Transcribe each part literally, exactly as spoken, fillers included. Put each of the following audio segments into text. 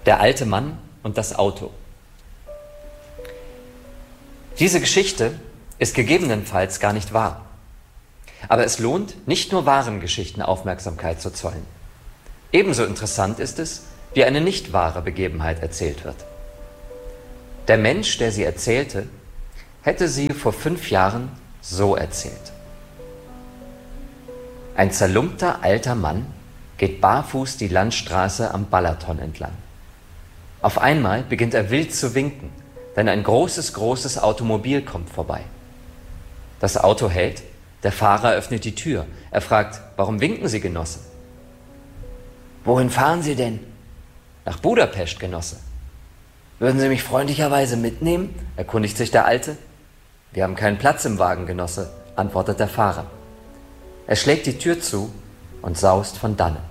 Der alte Mann und das Auto. Diese Geschichte ist gegebenenfalls gar nicht wahr. Aber es lohnt, nicht nur wahren Geschichten Aufmerksamkeit zu zollen. Ebenso interessant ist es, wie eine nicht wahre Begebenheit erzählt wird. Der Mensch, der sie erzählte, hätte sie vor fünf Jahren so erzählt. Ein zerlumpter alter Mann geht barfuß die Landstraße am Balaton entlang. Auf einmal beginnt er wild zu winken, denn ein großes, großes Automobil kommt vorbei. Das Auto hält, der Fahrer öffnet die Tür. Er fragt, warum winken Sie, Genosse? Wohin fahren Sie denn? Nach Budapest, Genosse. Würden Sie mich freundlicherweise mitnehmen? Erkundigt sich der Alte. Wir haben keinen Platz im Wagen, Genosse, antwortet der Fahrer. Er schlägt die Tür zu und saust von dannen.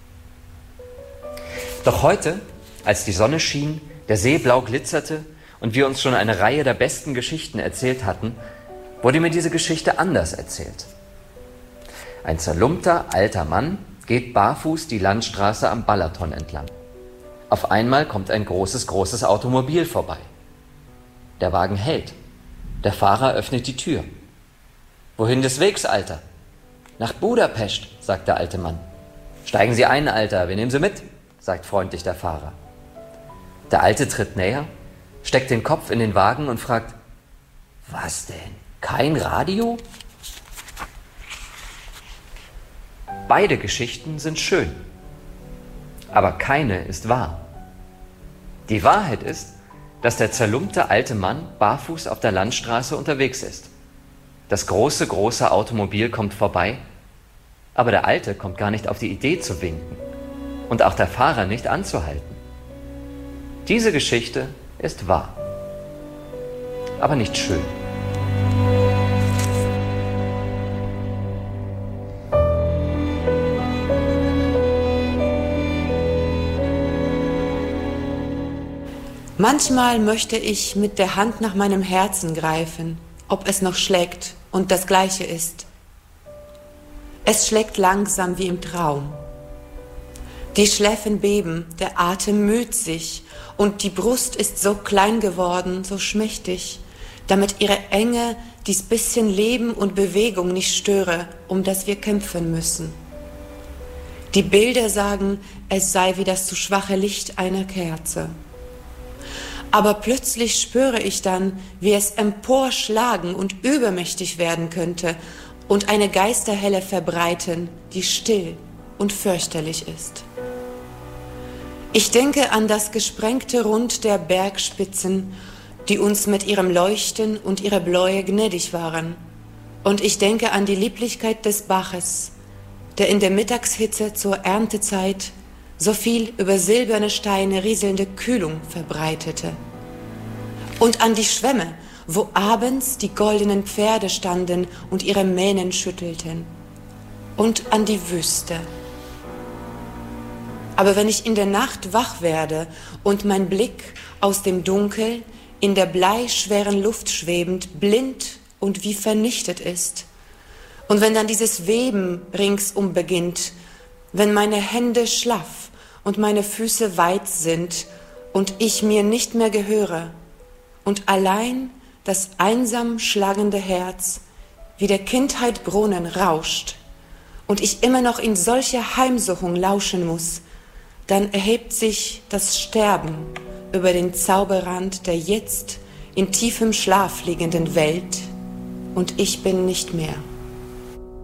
Doch heute, als die Sonne schien, der See blau glitzerte und wir uns schon eine Reihe der besten Geschichten erzählt hatten, wurde mir diese Geschichte anders erzählt. Ein zerlumpter alter Mann geht barfuß die Landstraße am Balaton entlang. Auf einmal kommt ein großes, großes Automobil vorbei. Der Wagen hält. Der Fahrer öffnet die Tür. Wohin des Wegs, Alter? Nach Budapest, sagt der alte Mann. Steigen Sie ein, Alter, wir nehmen Sie mit, sagt freundlich der Fahrer. Der Alte tritt näher, steckt den Kopf in den Wagen und fragt, was denn? Kein Radio? Beide Geschichten sind schön, aber keine ist wahr. Die Wahrheit ist, dass der zerlumpte alte Mann barfuß auf der Landstraße unterwegs ist. Das große, große Automobil kommt vorbei, aber der Alte kommt gar nicht auf die Idee zu winken und auch der Fahrer nicht anzuhalten. Diese Geschichte ist wahr, aber nicht schön. Manchmal möchte ich mit der Hand nach meinem Herzen greifen, ob es noch schlägt und das Gleiche ist. Es schlägt langsam wie im Traum. Die Schläfen beben, der Atem müht sich und die Brust ist so klein geworden, so schmächtig, damit ihre Enge dies bisschen Leben und Bewegung nicht störe, um das wir kämpfen müssen. Die Bilder sagen, es sei wie das zu schwache Licht einer Kerze. Aber plötzlich spüre ich dann, wie es emporschlagen und übermächtig werden könnte und eine Geisterhelle verbreiten, die still und fürchterlich ist. Ich denke an das gesprengte Rund der Bergspitzen, die uns mit ihrem Leuchten und ihrer Bläue gnädig waren. Und ich denke an die Lieblichkeit des Baches, der in der Mittagshitze zur Erntezeit so viel über silberne Steine rieselnde Kühlung verbreitete. Und an die Schwämme, wo abends die goldenen Pferde standen und ihre Mähnen schüttelten. Und an die Wüste. Aber wenn ich in der Nacht wach werde und mein Blick aus dem Dunkel in der bleischweren Luft schwebend blind und wie vernichtet ist, und wenn dann dieses Weben ringsum beginnt, wenn meine Hände schlaff und meine Füße weit sind und ich mir nicht mehr gehöre und allein das einsam schlagende Herz wie der Kindheit Brunnen rauscht und ich immer noch in solcher Heimsuchung lauschen muss, dann erhebt sich das Sterben über den Zauberrand der jetzt in tiefem Schlaf liegenden Welt und ich bin nicht mehr.